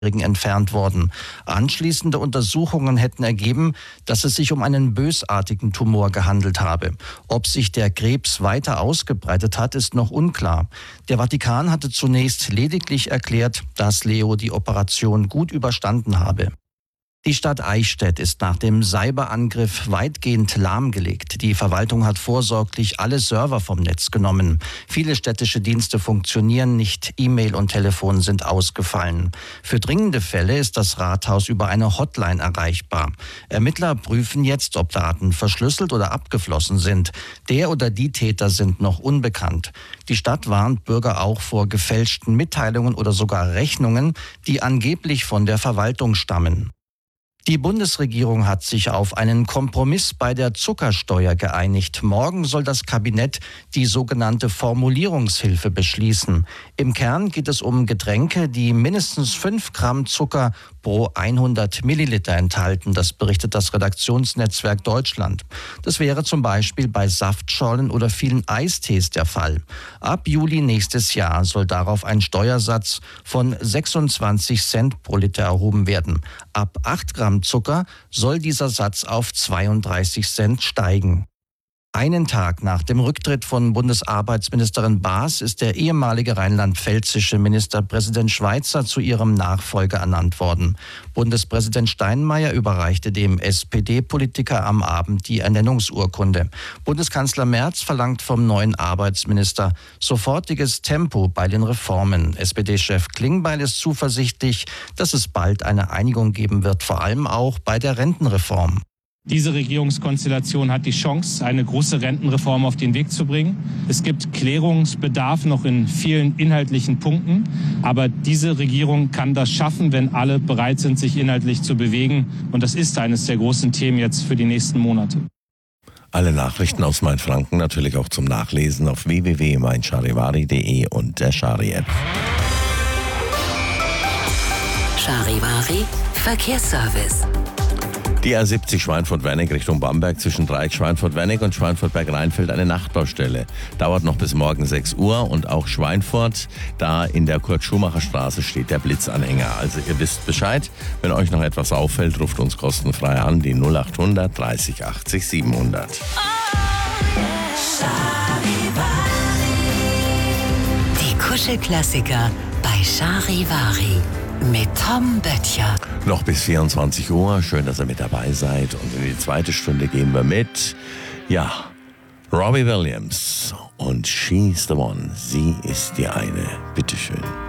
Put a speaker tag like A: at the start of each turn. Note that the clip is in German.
A: entfernt worden. Anschließende Untersuchungen hätten ergeben, dass es sich um einen bösartigen Tumor gehandelt habe. Ob sich der Krebs weiter ausgebreitet hat, ist noch unklar. Der Vatikan hatte zunächst lediglich erklärt, dass Leo die Operation gut überstanden habe. Die Stadt Eichstätt ist nach dem Cyberangriff weitgehend lahmgelegt. Die Verwaltung hat vorsorglich alle Server vom Netz genommen. Viele städtische Dienste funktionieren nicht, E-Mail und Telefon sind ausgefallen. Für dringende Fälle ist das Rathaus über eine Hotline erreichbar. Ermittler prüfen jetzt, ob Daten verschlüsselt oder abgeflossen sind. Der oder die Täter sind noch unbekannt. Die Stadt warnt Bürger auch vor gefälschten Mitteilungen oder sogar Rechnungen, die angeblich von der Verwaltung stammen. Die Bundesregierung hat sich auf einen Kompromiss bei der Zuckersteuer geeinigt. Morgen soll das Kabinett die sogenannte Formulierungshilfe beschließen. Im Kern geht es um Getränke, die mindestens 5 Gramm Zucker pro 100 Milliliter enthalten. Das berichtet das Redaktionsnetzwerk Deutschland. Das wäre zum Beispiel bei Saftschorlen oder vielen Eistees der Fall. Ab Juli nächstes Jahr soll darauf ein Steuersatz von 26 Cent pro Liter erhoben werden. Ab 8 Gramm Zucker soll dieser Satz auf 32 Cent steigen. Einen Tag nach dem Rücktritt von Bundesarbeitsministerin Baas ist der ehemalige rheinland-pfälzische Ministerpräsident Schweizer zu ihrem Nachfolger ernannt worden. Bundespräsident Steinmeier überreichte dem SPD-Politiker am Abend die Ernennungsurkunde. Bundeskanzler Merz verlangt vom neuen Arbeitsminister sofortiges Tempo bei den Reformen. SPD-Chef Klingbeil ist zuversichtlich, dass es bald eine Einigung geben wird, vor allem auch bei der Rentenreform.
B: Diese Regierungskonstellation hat die Chance, eine große Rentenreform auf den Weg zu bringen. Es gibt Klärungsbedarf noch in vielen inhaltlichen Punkten. Aber diese Regierung kann das schaffen, wenn alle bereit sind, sich inhaltlich zu bewegen. Und das ist eines der großen Themen jetzt für die nächsten Monate.
C: Alle Nachrichten aus Mainfranken natürlich auch zum Nachlesen auf www.meincharivari.de und der Chari-App.
D: Charivari Verkehrsservice.
C: Die A70 Schweinfurt-Wernig Richtung Bamberg zwischen Dreieck Schweinfurt-Wernig und Schweinfurt-Berg-Rheinfeld eine Nachtbaustelle. Dauert noch bis morgen 6 Uhr und auch Schweinfurt, da in der Kurt-Schumacher-Straße steht der Blitzanhänger. Also ihr wisst Bescheid, wenn euch noch etwas auffällt, ruft uns kostenfrei an, die 0800 30 80 700.
D: Die Kuschelklassiker bei Charivari. Mit Tom Böttcher.
C: Noch bis 24 Uhr. Schön, dass ihr mit dabei seid. Und in die zweite Stunde gehen wir mit, Robbie Williams und She's the One. Sie ist die eine. Bitteschön.